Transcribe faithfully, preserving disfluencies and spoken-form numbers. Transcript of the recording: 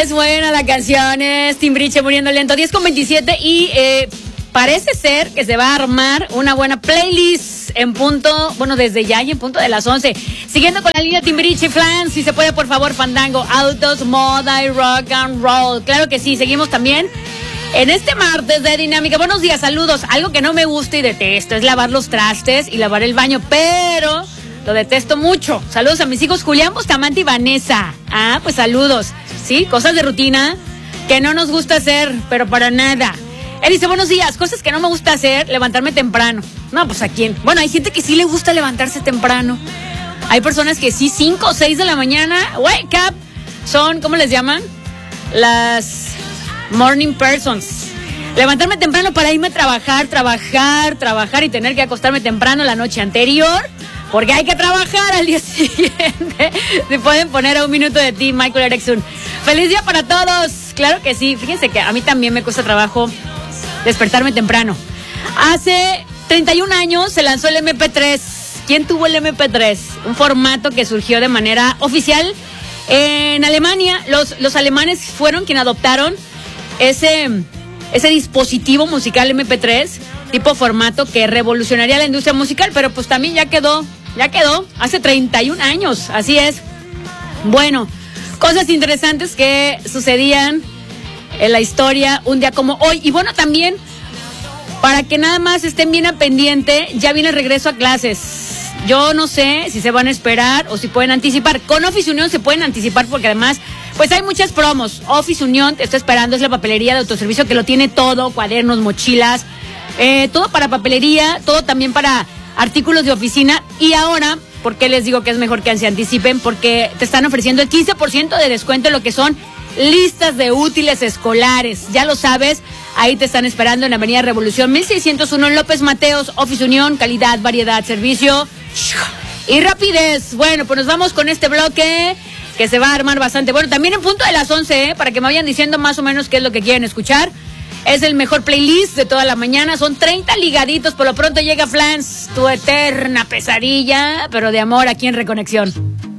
Es buena la canción, es Timbiriche Muriendo Lento, diez con veintisiete y eh, parece ser que se va a armar una buena playlist en punto, bueno, desde ya y en punto de las once. Siguiendo con la línea Timbiriche Flans, si se puede, por favor, fandango, autos, moda y rock and roll. Claro que sí, seguimos también en este martes de Dinámica. Buenos días, saludos. Algo que no me gusta y detesto es lavar los trastes y lavar el baño, pero lo detesto mucho. Saludos a mis hijos Julián Bustamante y Vanessa. Ah, pues saludos. Sí, cosas de rutina que no nos gusta hacer, pero para nada. Él dice, buenos días, cosas que no me gusta hacer, levantarme temprano. No, pues ¿a quién? Bueno, hay gente que sí le gusta levantarse temprano. Hay personas que sí, cinco o seis de la mañana, wake up, son, ¿cómo les llaman? Las morning persons. Levantarme temprano para irme a trabajar, trabajar, trabajar y tener que acostarme temprano la noche anterior, porque hay que trabajar al día siguiente. Se pueden poner a un minuto de ti, Michael Erickson. ¡Feliz día para todos! Claro que sí. Fíjense que a mí también me cuesta trabajo despertarme temprano. Hace treinta y un años se lanzó el eme pe tres. ¿Quién tuvo el eme pe tres? Un formato que surgió de manera oficial en Alemania. Los, los alemanes fueron quienes adoptaron ese, ese dispositivo musical eme pe tres, tipo formato que revolucionaría la industria musical, pero pues también ya quedó, ya quedó, hace treinta y un años, así es. Bueno, cosas interesantes que sucedían en la historia un día como hoy. Y bueno, también, para que nada más estén bien al pendiente, ya viene el regreso a clases. Yo no sé si se van a esperar o si pueden anticipar. Con Office Unión se pueden anticipar porque además, pues hay muchas promos. Office Unión te está esperando, es la papelería de autoservicio que lo tiene todo, cuadernos, mochilas, eh, todo para papelería, todo también para artículos de oficina. Y ahora, ¿por qué les digo que es mejor que se anticipen? Porque te están ofreciendo el quince por ciento de descuento en lo que son listas de útiles escolares. Ya lo sabes, ahí te están esperando en Avenida Revolución mil seiscientos uno en López Mateos. Office Unión, calidad, variedad, servicio y rapidez. Bueno, pues nos vamos con este bloque que se va a armar bastante. Bueno, también en punto de las once, ¿eh? Para que me vayan diciendo más o menos qué es lo que quieren escuchar. Es el mejor playlist de toda la mañana. Son treinta ligaditos. Por lo pronto llega Flans, tu eterna pesadilla, pero de amor aquí en Reconexión.